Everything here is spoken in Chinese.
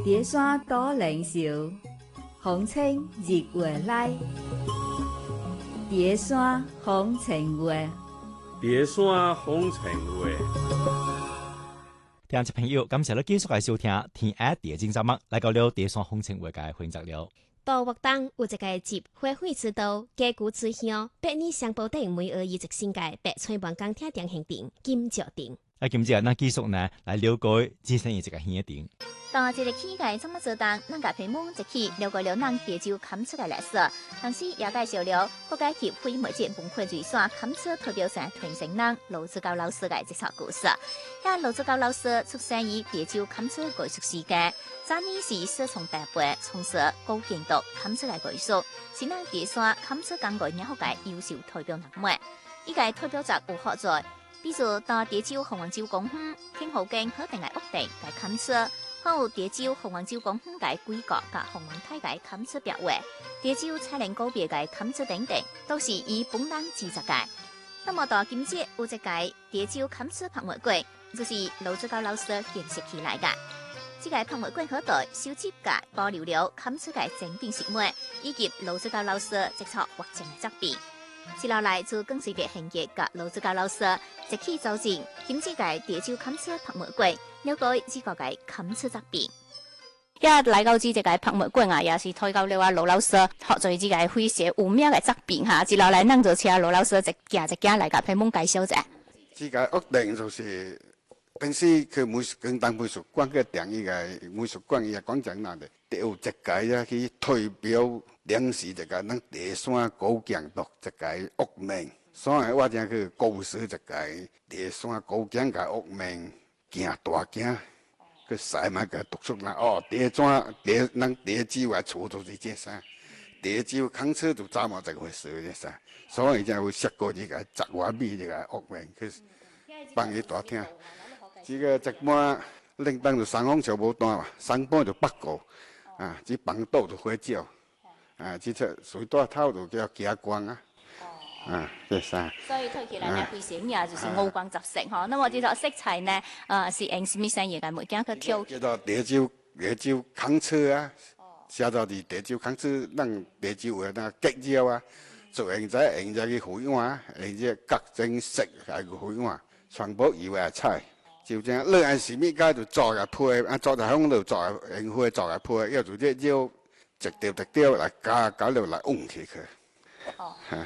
蝶山多靈秀，風清日月來。蝶山風情月， 蝶山風情月。 聽眾朋友，感謝你繼續來收聽《天涯蝶經》節目，來到了蝶山風情月嘅分析了。 到活動有一個集會會知道，家具之鄉百年相報頂每而以一新界白翠灣鋼鐵店行店金石店。 今日咱繼續呢來了解之前嘅這個行店。 當這個起個怎麼做當，咱家屏幕一起了解了咱蝶洲崁厝嘅歷史，同時也介紹了國家協會媒介文化遺產崁厝代表團傳承人盧志高老師嘅這個故事。遐盧志高老師出生於蝶洲崁厝藝術世家，早年是師從台北從事古建築崁厝嘅藝術，是咱蝶山崁厝工藝研學界優秀代表人物。伊個代表作有好多，比如到蝶洲鳳凰洲公園興好景好定嘅屋地嘅崁厝。還有蝶洲鳳凰洲公園嘅規劃甲鳳凰台嘅崁厝壁畫，蝶洲彩蓮告別嘅崁厝等等，都是以本人制作嘅。那麼到今節有一個蝶洲崁厝拍賣會，就是盧志高老師建設起來嘅。這個拍賣會可在收集甲保留了崁厝嘅精品實物，以及盧志高老師製作完整嘅作品。接落來就更是列行嘅甲盧志高老師一起走進今次嘅蝶洲崁厝拍賣會，了解這個嘅崁厝作品。一來到這個拍賣會啊，也是推到了盧老師學做這個非常有名嘅作品哈。接落來咱就請盧老師一件來甲屏幕介紹一下。 這個屋頂就是平時去廣東美術館嘅定義嘅美術館嘅廣場那裡，都有一個呀去推表。當時這個咱蝶山古建築一個屋面，所以我正去構思一個蝶山古建嘅屋面，行大行，去曬埋個讀書啦。哦，咱蝶洲嘅厝就是這啥，蝶洲崁厝就早冇這個回事嘅啥，所以才會設過這個10多米這個屋面去幫伊大廳。這個一般領當就三方橋無單嘛，三半就8個，啊，這房倒就花椒。啊，這出水多頭就叫假光啊，這啥？ 所以睇起來呢，非常呀，就是五光十色哈。那麼這個色彩呢，是用什麼色嘢嘅物件去挑？叫做蝶洲崁厝啊，寫到啲蝶洲崁厝，咱蝶洲嘅那結構啊，就用這個繪畫，用這各種色嚟個繪畫，全部以為係彩。就這樣，你係什麼家就做入配，啊做在香度做用花做入配，要做這招。直條嚟搞到嚟嗡起佢。